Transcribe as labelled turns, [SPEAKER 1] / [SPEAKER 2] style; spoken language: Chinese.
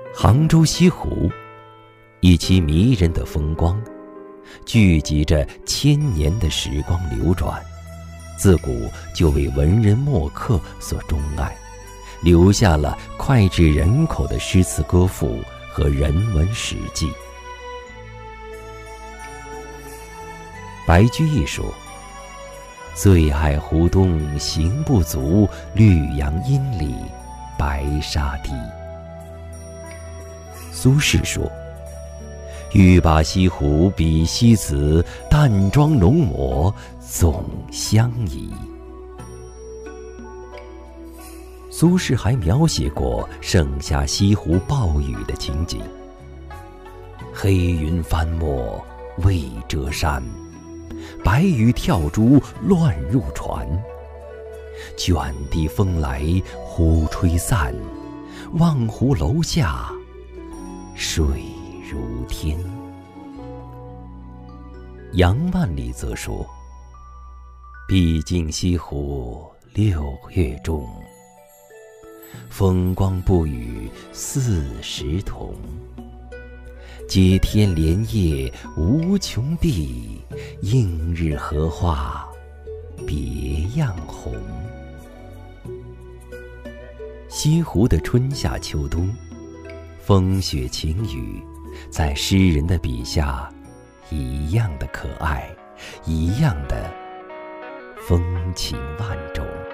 [SPEAKER 1] 杭州西湖，一其迷人的风光，聚集着千年的时光流转，自古就为文人墨客所钟爱，留下了脍炙人口的诗词歌赋和人文史记。白居易说：“醉爱湖东行不足，绿杨阴里白沙堤。”苏轼说：“欲把西湖比西子，淡妆浓抹总相宜。”苏轼还描写过盛夏西湖暴雨的情景：“黑云翻墨未遮山，白雨跳珠乱入船。卷地风来忽吹散，望湖楼下水如天。”杨万里则说：“毕竟西湖6月中，风光不与40同。接天莲叶无穷碧，映日荷花别样红。”西湖的春夏秋冬，风雪晴雨，在诗人的笔下一样的可爱，一样的风情万种。